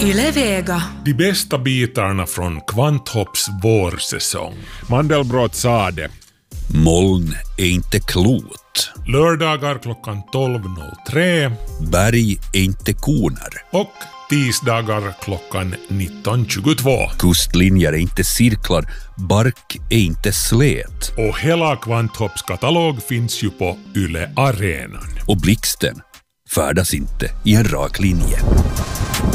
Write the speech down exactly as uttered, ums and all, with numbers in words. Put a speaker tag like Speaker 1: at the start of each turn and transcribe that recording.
Speaker 1: Yle Vega.
Speaker 2: De bästa bitarna från Kvanthopps vårsäsong.
Speaker 3: Mandelbrot sa det.
Speaker 4: Moln är inte klot.
Speaker 2: Lördagar klockan tolv noll tre.
Speaker 4: Berg är inte koner.
Speaker 2: Och tisdagar klockan nitton tjugotvå.
Speaker 4: Kustlinjer är inte cirklar. Bark är inte slät.
Speaker 2: Och hela Kvanthopps katalog finns ju på Yle Arenan.
Speaker 4: Och blixten färdas inte i en rak linje.